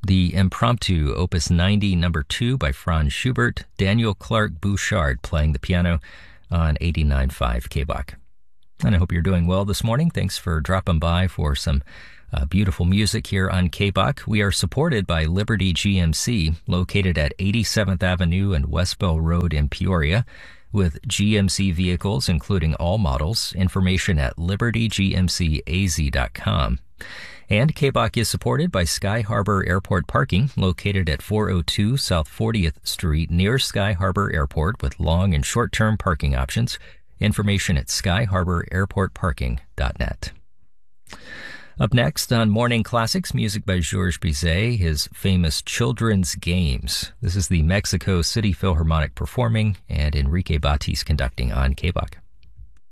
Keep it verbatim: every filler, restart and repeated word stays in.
The Impromptu, Opus ninety, number two by Franz Schubert, Daniel Clark Bouchard playing the piano on eighty-nine point five K B O C. And I hope you're doing well this morning. Thanks for dropping by for some uh, beautiful music here on K B O C. We are supported by Liberty G M C, located at eighty-seventh Avenue and West Bell Road in Peoria, with G M C vehicles, including all models. Information at liberty g m c a z dot com. And K B O C is supported by Sky Harbor Airport Parking, located at four oh two South fortieth Street near Sky Harbor Airport, with long and short-term parking options. Information at sky harbor airport parking dot net. Up next on Morning Classics, music by Georges Bizet, his famous Children's Games. This is the Mexico City Philharmonic performing and Enrique Batis conducting on K B O C.